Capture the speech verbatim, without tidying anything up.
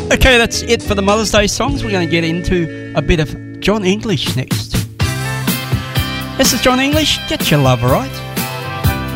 Okay, that's it for the Mother's Day songs. We're going to get into a bit of John English next. This is John English. Get your love right.